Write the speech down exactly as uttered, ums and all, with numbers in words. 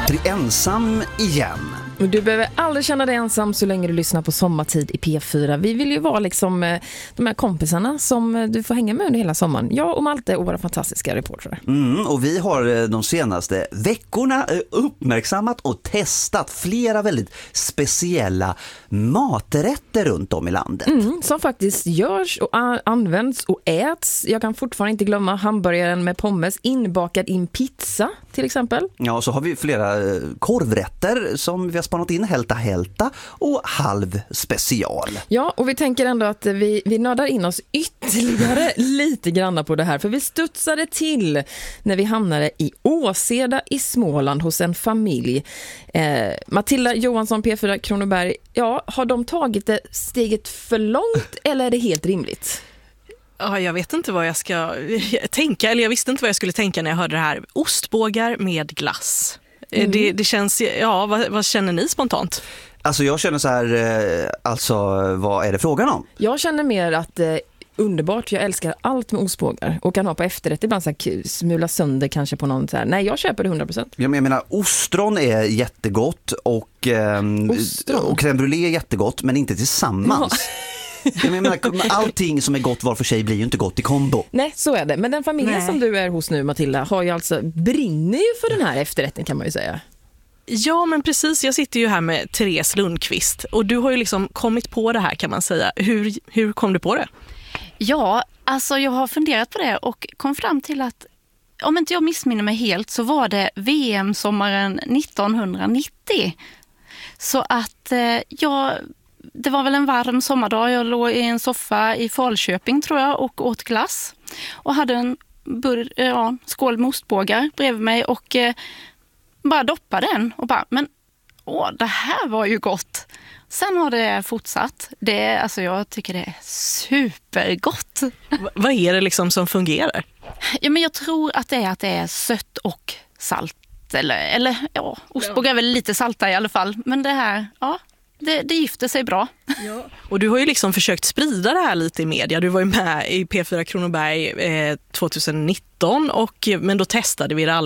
aldrig ensam igen. Du behöver aldrig känna dig ensam så länge du lyssnar på Sommartid i P fyra. Vi vill ju vara liksom de här kompisarna som du får hänga med under hela sommaren. Jag och Malte och våra fantastiska reportrar. Mm, och vi har de senaste veckorna uppmärksammat och testat flera väldigt speciella maträtter runt om i landet. Mm, som faktiskt görs och används och äts. Jag kan fortfarande inte glömma hamburgaren med pommes inbakad i en pizza till exempel. Ja, och så har vi flera korvrätter som vi har spanat in, hälta hälta och halv special. Ja, och vi tänker ändå att vi, vi nördar in oss ytterligare lite grann på det här. För vi studsade till när vi hamnade i Åseda i Småland hos en familj. Eh, Matilda Johansson, P fyra Kronoberg. Ja, har de tagit det steget för långt eller är det helt rimligt? Ja, jag vet inte vad jag ska tänka, eller jag visste inte vad jag skulle tänka när jag hörde det här. Ostbågar med glass. Mm. Det, det känns, ja, vad, vad känner ni spontant? Alltså jag känner så här, alltså vad är det frågan om? Jag känner mer att eh, underbart, jag älskar allt med ostbågar och kan ha på efterrätt, ibland så här smula sönder kanske på någon så här. Nej, jag köper det hundra procent. Jag menar, ostron är jättegott och, eh, och crème brûlée är jättegott, men inte tillsammans. Ja. Jag menar, allting som är gott var för sig blir ju inte gott i kombo. Nej, så är det. Men den familjen Nej. som du är hos nu, Matilda, har ju alltså, brinner ju för den här efterrätten kan man ju säga. Ja, men precis. Jag sitter ju här med Therese Lundqvist och du har ju liksom kommit på det här kan man säga. Hur, hur kom du på det? Ja, alltså jag har funderat på det och kom fram till att om inte jag missminner mig helt så var det V M-sommaren nittonhundranittio. Så att eh, jag... Det var väl en varm sommardag. Jag låg i en soffa i Falköping tror jag och åt glass. Och hade en bur, ja, skål med ostbågar bredvid mig och eh, bara doppade den. Och bara, men åh, det här var ju gott. Sen har det fortsatt. Det, alltså jag tycker det är supergott. V- vad är det liksom som fungerar? Ja, men jag tror att det är att det är sött och salt. Eller, eller ja, ostbågar är väl lite salta i alla fall. Men det här, ja. Det, det gifter sig bra. Ja. Och du har ju liksom försökt sprida det här lite i media. Du var ju med i P fyra Kronoberg eh, tjugonitton och, men då testade vi det aldrig.